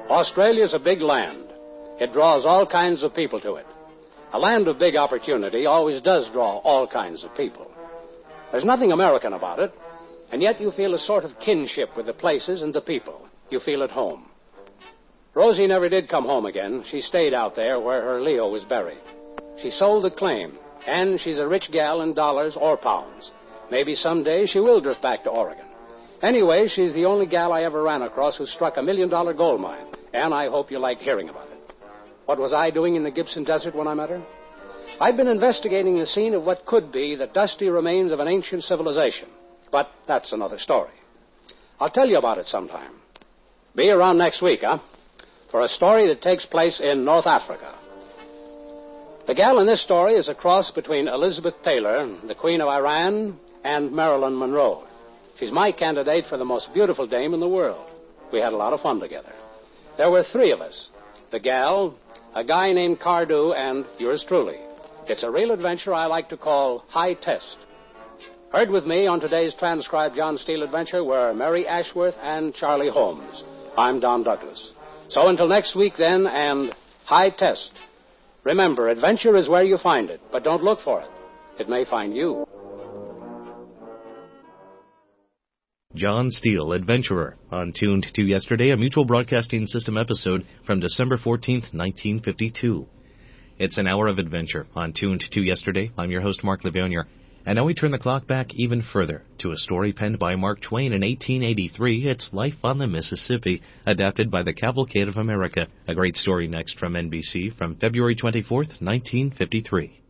Australia's a big land. It draws all kinds of people to it. A land of big opportunity always does draw all kinds of people. There's nothing American about it, and yet you feel a sort of kinship with the places and the people. You feel at home. Rosie never did come home again. She stayed out there where her Leo was buried. She sold the claim, and she's a rich gal in dollars or pounds. Maybe someday she will drift back to Oregon. Anyway, she's the only gal I ever ran across who struck $1 million gold mine, and I hope you liked hearing about it. What was I doing in the Gibson Desert when I met her? I'd been investigating the scene of what could be the dusty remains of an ancient civilization, but that's another story. I'll tell you about it sometime. Be around next week, for a story that takes place in North Africa. The gal in this story is a cross between Elizabeth Taylor, the Queen of Iran, and Marilyn Monroe. She's my candidate for the most beautiful dame in the world. We had a lot of fun together. There were 3 of us. The gal, a guy named Cardew, and yours truly. It's a real adventure I like to call High Test. Heard with me on today's transcribed John Steele adventure were Mary Ashworth and Charlie Holmes. I'm Don Douglas. So until next week then, and High Test. Remember, adventure is where you find it, but don't look for it. It may find you. John Steele, Adventurer, on Tuned to Yesterday, a Mutual Broadcasting System episode from December 14th, 1952. It's an hour of adventure on Tuned to Yesterday. I'm your host, Mark Levonier. And now we turn the clock back even further to a story penned by Mark Twain in 1883. It's Life on the Mississippi, adapted by the Cavalcade of America. A great story next from NBC from February 24th, 1953.